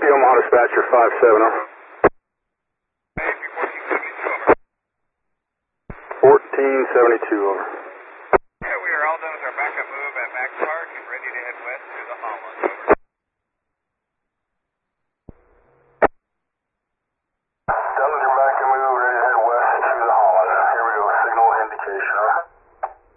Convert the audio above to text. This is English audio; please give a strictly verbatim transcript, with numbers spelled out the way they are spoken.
Omaha Dispatcher five seven zero. fourteen seventy-two, over.